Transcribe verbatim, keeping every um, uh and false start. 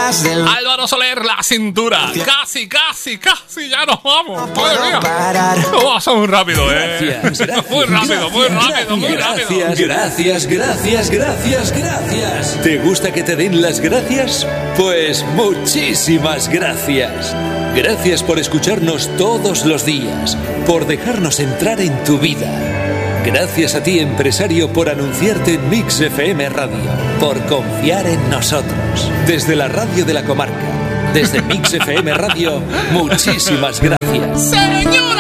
detrás del... Álvaro Soler, La Cintura. Casi, casi, casi, ya nos vamos. Madre mía. Lo pasa muy rápido, eh. Gracias, gracias, muy rápido, gracias, muy rápido, muy rápido. Gracias, gracias, gracias, gracias, gracias. ¿Te gusta que te den las gracias? Pues muchísimas gracias. Gracias por escucharnos todos los días, por dejarnos entrar en tu vida. Gracias a ti, empresario, por anunciarte en Mix F M Radio, por confiar en nosotros. Desde la radio de la comarca, desde Mix F M Radio, muchísimas gracias. ¡Señora!